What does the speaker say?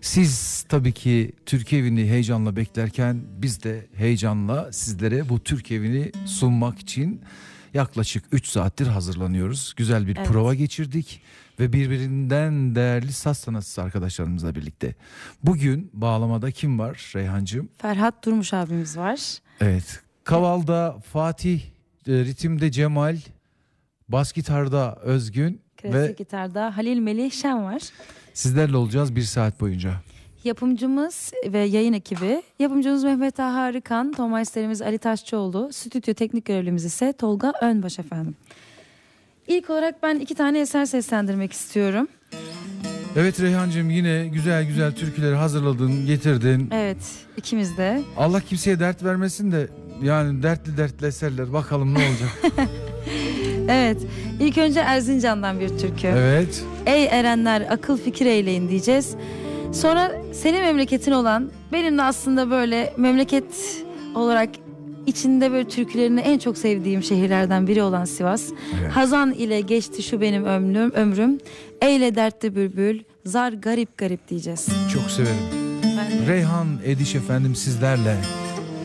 Siz tabii ki Türk Evi'ni heyecanla beklerken biz de heyecanla sizlere bu Türk Evi'ni sunmak için yaklaşık 3 saattir hazırlanıyoruz. Güzel bir prova geçirdik ve birbirinden değerli saz sanatçısı arkadaşlarımızla birlikte. Bugün bağlamada kim var Reyhancığım? Ferhat Durmuş abimiz var. Evet. Kavalda Fatih, ritimde Cemal, bas gitarda Özgün ve gitarda Halil Melih Şen var. Sizlerle olacağız 1 saat boyunca. Yapımcımız ve yayın ekibi. Yapımcımız Mehmet Taha Arıkan, tonmeisterimiz Ali Taşçıoğlu, stüdyo teknik görevlimiz ise Tolga Önbaş efendim. İlk olarak ben 2 tane eser seslendirmek istiyorum. Evet Reyhancığım, yine güzel güzel türküleri hazırladın, getirdin. Evet, ikimiz de. Allah kimseye dert vermesin de yani dertli eserler, bakalım ne olacak. Evet, ilk önce Erzincan'dan bir türkü. Evet. Ey erenler akıl fikir eyleyin diyeceğiz. Sonra senin memleketin olan, benim de aslında böyle memleket olarak içinde böyle türkülerini en çok sevdiğim şehirlerden biri olan Sivas. Evet. Hazan ile geçti şu benim ömrüm. Eyle dertli bülbül, zar garip garip diyeceğiz. Çok severim. Reyhan Ediş efendim sizlerle.